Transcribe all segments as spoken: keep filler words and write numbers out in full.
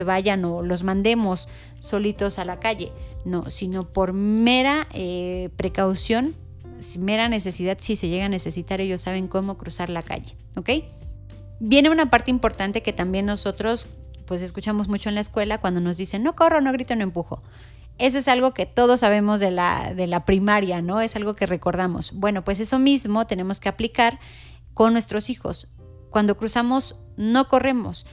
vayan o los mandemos solitos a la calle, no, sino por mera eh, precaución, mera necesidad, si se llega a necesitar, ellos saben cómo cruzar la calle, ¿ok? Viene una parte importante que también nosotros pues escuchamos mucho en la escuela cuando nos dicen no corro, no grito, no empujo. Eso es algo que todos sabemos de la, de la primaria, ¿no? Es algo que recordamos. Bueno, pues eso mismo tenemos que aplicar con nuestros hijos. Cuando cruzamos, no corremos.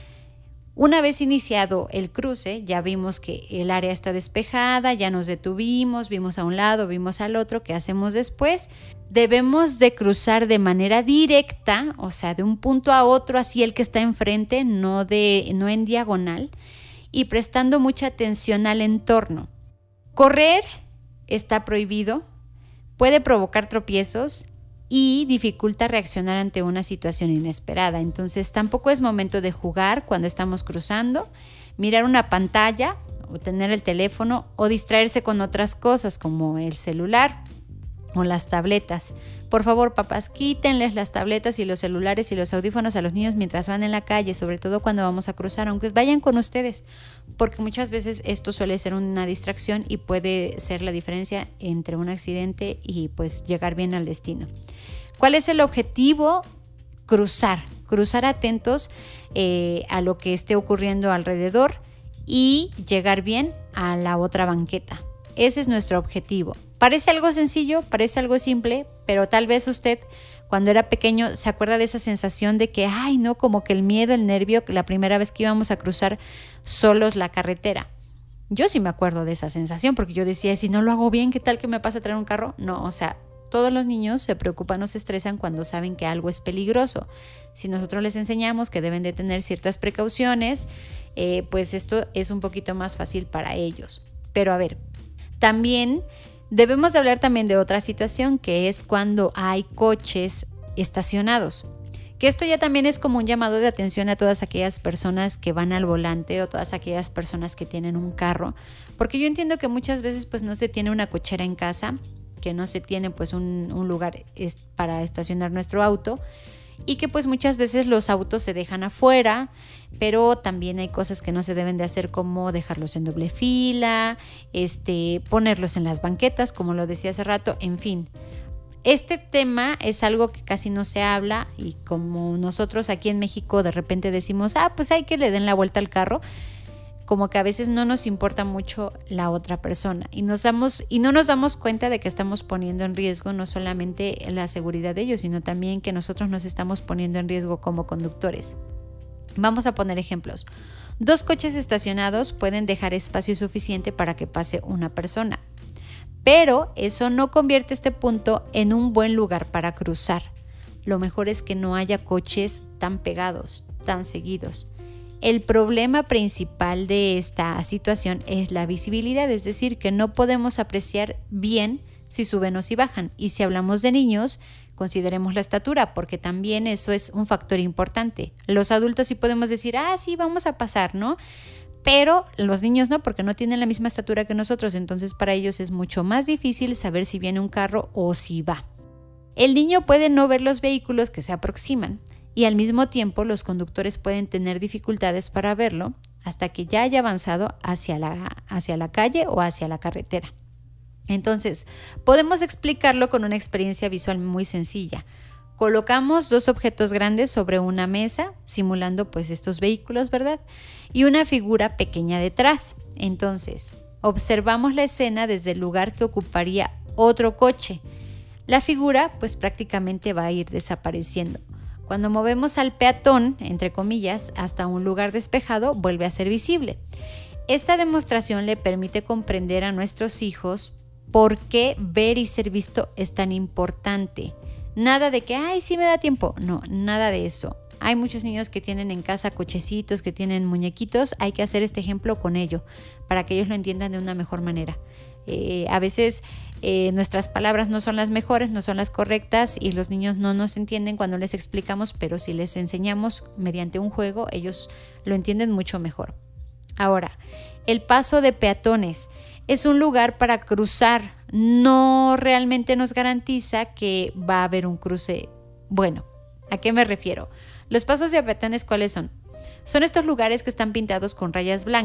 Una vez iniciado el cruce, ya vimos que el área está despejada, ya nos detuvimos, vimos a un lado, vimos al otro. ¿Qué hacemos después? Debemos de cruzar de manera directa, o sea, de un punto a otro, así el que está enfrente, no, de, no en diagonal, y prestando mucha atención al entorno. Correr está prohibido, puede provocar tropiezos y dificulta reaccionar ante una situación inesperada. Entonces tampoco es momento de jugar cuando estamos cruzando, mirar una pantalla o tener el teléfono o distraerse con otras cosas como el celular o las tabletas. Por favor, papás, quítenles las tabletas y los celulares y los audífonos a los niños mientras van en la calle, sobre todo cuando vamos a cruzar, aunque vayan con ustedes, porque muchas veces esto suele ser una distracción y puede ser la diferencia entre un accidente y pues llegar bien al destino. ¿Cuál es el objetivo? Cruzar, cruzar atentos eh, a lo que esté ocurriendo alrededor y llegar bien a la otra banqueta. Ese es nuestro objetivo. Parece algo sencillo, parece algo simple, pero tal vez usted cuando era pequeño se acuerda de esa sensación de que, ay, no, como que el miedo, el nervio, la primera vez que íbamos a cruzar solos la carretera. Yo sí me acuerdo de esa sensación porque yo decía, si no lo hago bien, ¿qué tal que me pasa a traer un carro? No, o sea, todos los niños se preocupan o se estresan cuando saben que algo es peligroso. Si nosotros les enseñamos que deben de tener ciertas precauciones, eh, pues esto es un poquito más fácil para ellos. Pero a ver, también debemos de hablar también de otra situación que es cuando hay coches estacionados. Que esto ya también es como un llamado de atención a todas aquellas personas que van al volante o todas aquellas personas que tienen un carro. Porque yo entiendo que muchas veces pues no se tiene una cochera en casa, que no se tiene pues un, un lugar para estacionar nuestro auto y que pues muchas veces los autos se dejan afuera, pero también hay cosas que no se deben de hacer como dejarlos en doble fila, este, ponerlos en las banquetas, como lo decía hace rato, en fin. Este tema es algo que casi no se habla y como nosotros aquí en México de repente decimos, ah, pues hay que le den la vuelta al carro, como que a veces no nos importa mucho la otra persona y, nos damos, y no nos damos cuenta de que estamos poniendo en riesgo no solamente la seguridad de ellos, sino también que nosotros nos estamos poniendo en riesgo como conductores. Vamos a poner ejemplos. Dos coches estacionados pueden dejar espacio suficiente para que pase una persona, pero eso no convierte este punto en un buen lugar para cruzar. Lo mejor es que no haya coches tan pegados, tan seguidos. El problema principal de esta situación es la visibilidad, es decir, que no podemos apreciar bien si suben o si bajan. Y si hablamos de niños, consideremos la estatura, porque también eso es un factor importante. Los adultos sí podemos decir, ah, sí, vamos a pasar, ¿no? Pero los niños no, porque no tienen la misma estatura que nosotros, entonces para ellos es mucho más difícil saber si viene un carro o si va. El niño puede no ver los vehículos que se aproximan. Y al mismo tiempo los conductores pueden tener dificultades para verlo hasta que ya haya avanzado hacia la, hacia la calle o hacia la carretera. Entonces, podemos explicarlo con una experiencia visual muy sencilla. Colocamos dos objetos grandes sobre una mesa, simulando pues estos vehículos, ¿verdad? Y una figura pequeña detrás. Entonces, observamos la escena desde el lugar que ocuparía otro coche. La figura pues prácticamente va a ir desapareciendo. Cuando movemos al peatón, entre comillas, hasta un lugar despejado, vuelve a ser visible. Esta demostración le permite comprender a nuestros hijos por qué ver y ser visto es tan importante. Nada de que, ay, sí me da tiempo. No, nada de eso. Hay muchos niños que tienen en casa cochecitos, que tienen muñequitos. Hay que hacer este ejemplo con ello para que ellos lo entiendan de una mejor manera. Eh, a veces eh, nuestras palabras no son las mejores, no son las correctas y los niños no nos entienden cuando les explicamos, pero si les enseñamos mediante un juego, ellos lo entienden mucho mejor. Ahora, el paso de peatones es un lugar para cruzar, no realmente nos garantiza que va a haber un cruce bueno. ¿A qué me refiero? Los pasos de peatones, ¿cuáles son? Son estos lugares que están pintados con rayas blancas.